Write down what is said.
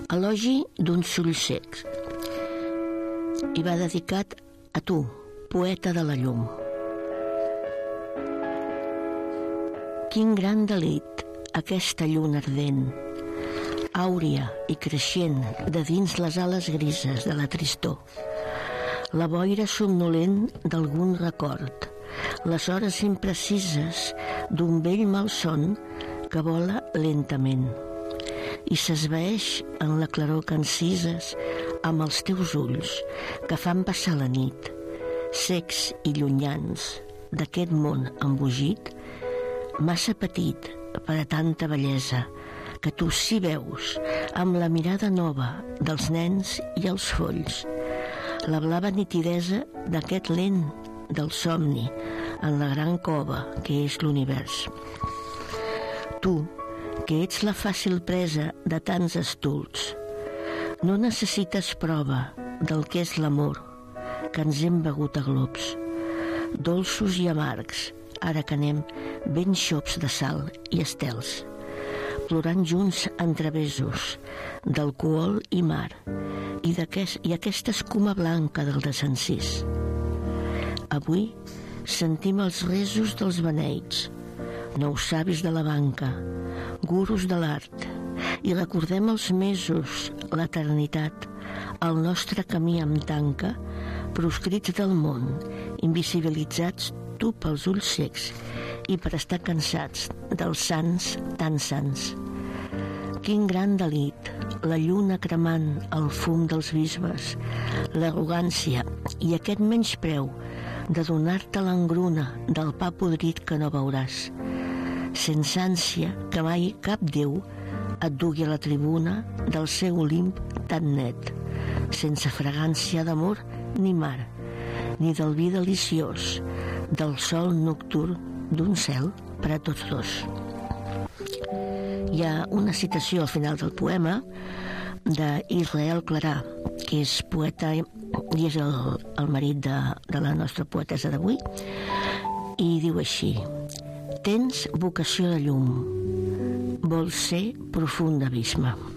Elogi d'uns ulls cecs. I va dedicat a tu, poeta de la llum. Quin gran delit aquesta lluna ardent, àuria i creixent de dins les ales grises de la tristor, la boira somnolent d'algun record, les hores imprecises d'un vell malson que vola lentament i s'esvaeix en la claror que encises amb els teus ulls que fan passar la nit, secs i llunyans d'aquest món embogit, massa petit per a tanta bellesa, que tu sí veus amb la mirada nova dels nens i els folls, la blava nitidesa d'aquest lent del somni en la gran cova que és l'univers. Tu, que ets la fàcil presa de tants estults, no necessites prova del que és l'amor que ens hem begut a glops, dolços i amargs, ara que anem ben xops de sal i estels, plorant junts entre besos d'alcohol i mar i aquesta escuma blanca del desencís. Avui sentim els resos dels beneits, nous savis de la banca, gurus de l'art, i recordem els mesos, l'eternitat, el nostre camí amb tanca, proscrits del món, invisibilitzats tu pels ulls cecs i per estar cansats dels sants tan sants. Quin gran delit, la lluna cremant el fum dels bisbes, l'arrogància i aquest menyspreu de donar-te l'engruna del pa podrit que no veuràs, sense ànsia que mai cap déu et dugui a la tribuna del seu Olimp tan net, sense fragància d'amor ni mar, ni del vi deliciós, del sol nocturn d'un cel per a tots dos. Hi ha una citació al final del poema d'Israel Clarà, que és poeta i és el marit de la nostra poetessa d'avui, i diu així: tens vocació de llum, vols ser profund abisme.